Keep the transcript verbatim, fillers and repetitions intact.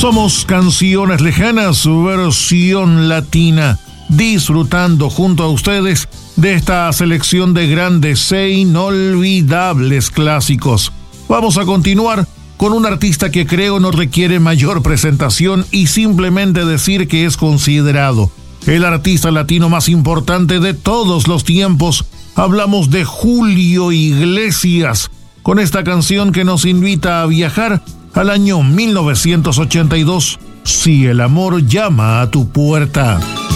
Somos Canciones Lejanas, versión latina, disfrutando junto a ustedes de esta selección de grandes e inolvidables clásicos. Vamos a continuar con un artista que creo no requiere mayor presentación y simplemente decir que es considerado el artista latino más importante de todos los tiempos. Hablamos de Julio Iglesias, con esta canción que nos invita a viajar al año mil novecientos ochenta y dos, Si el amor llama a tu puerta.